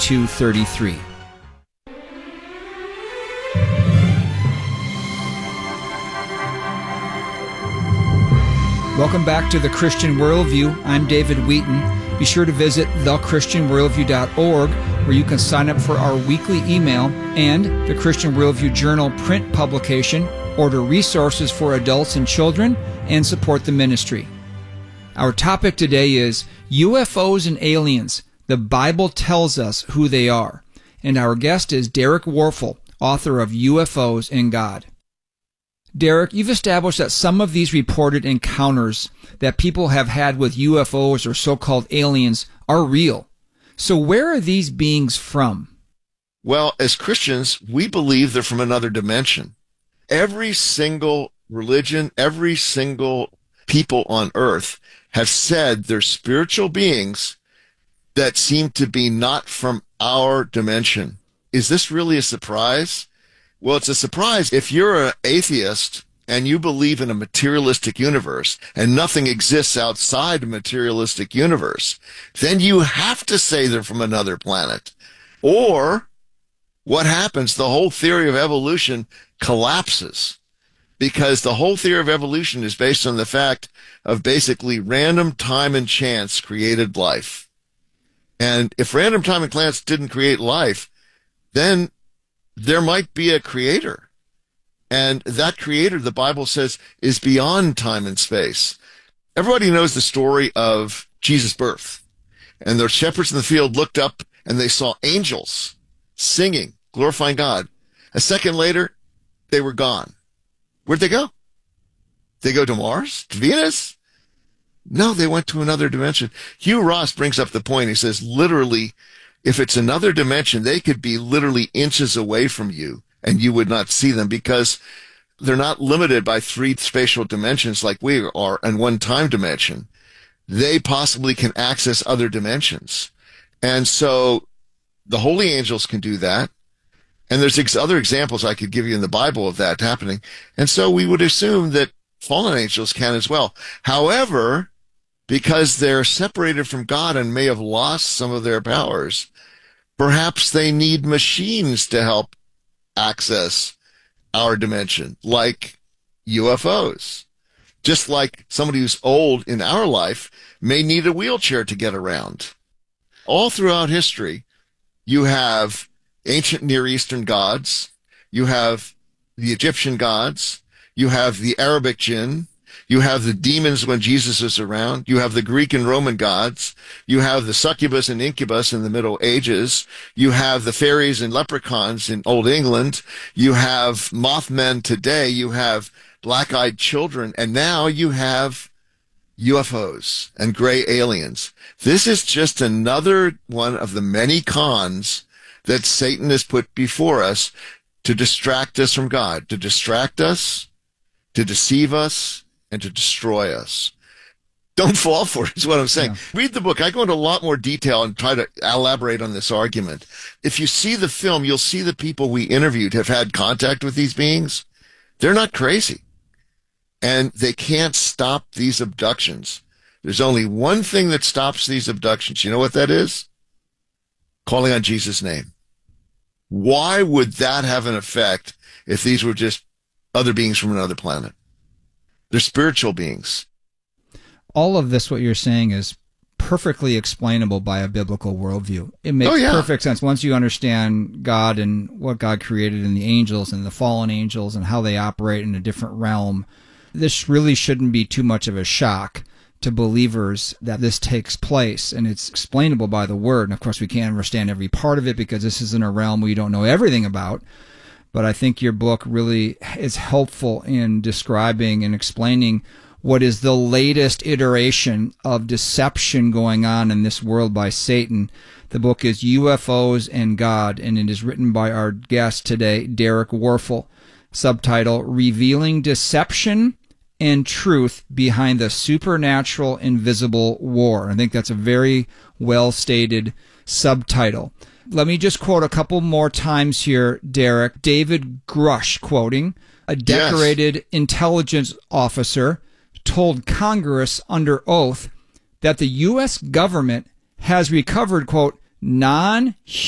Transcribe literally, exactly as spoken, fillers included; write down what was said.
two thirty-three. Welcome back to The Christian Worldview. I'm David Wheaton. Be sure to visit the christian worldview dot org, where you can sign up for our weekly email and the Christian Worldview Journal print publication, order resources for adults and children, and support the ministry. Our topic today is U F Os and aliens. The Bible tells us who they are. And our guest is Derek Warfel, author of U F Os and God. Derek, you've established that some of these reported encounters that people have had with U F Os or so-called aliens are real. So where are these beings from? Well, as Christians, we believe they're from another dimension. Every single religion, every single people on earth have said they're spiritual beings that seem to be not from our dimension. Is this really a surprise? Well, it's a surprise if you're an atheist and you believe in a materialistic universe and nothing exists outside a materialistic universe. Then you have to say they're from another planet. Or what happens? The whole theory of evolution collapses, because the whole theory of evolution is based on the fact of basically random time and chance created life. And if random time and chance didn't create life, then there might be a creator. And that creator, the Bible says, is beyond time and space. Everybody knows the story of Jesus' birth. And the shepherds in the field looked up and they saw angels singing, glorifying God. A second later, they were gone. Where'd they go? They go to Mars? To Venus? No, they went to another dimension. Hugh Ross brings up the point. He says, literally, if it's another dimension, they could be literally inches away from you and you would not see them, because they're not limited by three spatial dimensions like we are and one time dimension. They possibly can access other dimensions. And so the holy angels can do that. And there's ex- other examples I could give you in the Bible of that happening. And so we would assume that fallen angels can as well. However, because they're separated from God and may have lost some of their powers, perhaps they need machines to help access our dimension, like U F Os. Just like somebody who's old in our life may need a wheelchair to get around. All throughout history, you have ancient Near Eastern gods, you have the Egyptian gods, you have the Arabic jinn, you have the demons when Jesus is around. You have the Greek and Roman gods. You have the succubus and incubus in the Middle Ages. You have the fairies and leprechauns in Old England. You have Mothmen today. You have black-eyed children. And now you have U F Os and gray aliens. This is just another one of the many cons that Satan has put before us to distract us from God, to distract us, to deceive us, and to destroy us. Don't fall for it, is what I'm saying. Yeah. Read the book. I go into a lot more detail and try to elaborate on this argument. If you see the film, you'll see the people we interviewed have had contact with these beings. They're not crazy. And they can't stop these abductions. There's only one thing that stops these abductions. You know what that is? Calling on Jesus' name. Why would that have an effect if these were just other beings from another planet? They're spiritual beings. All of this, what you're saying, is perfectly explainable by a biblical worldview. It makes oh, yeah. perfect sense once you understand God and what God created in the angels and the fallen angels and how they operate in a different realm. This really shouldn't be too much of a shock to believers that this takes place, and it's explainable by the Word. And of course, we can't understand every part of it because this isn't a realm we don't know everything about. But I think your book really is helpful in describing and explaining what is the latest iteration of deception going on in this world by Satan. The book is U F Os and God, and it is written by our guest today, Derek Warfel. Subtitle, Revealing Deception and Truth Behind the Supernatural Invisible War. I think that's a very well-stated subtitle. Let me just quote a couple more times here, Derek. David Grush, quoting, a decorated yes. intelligence officer told Congress under oath that the U S government has recovered, quote, non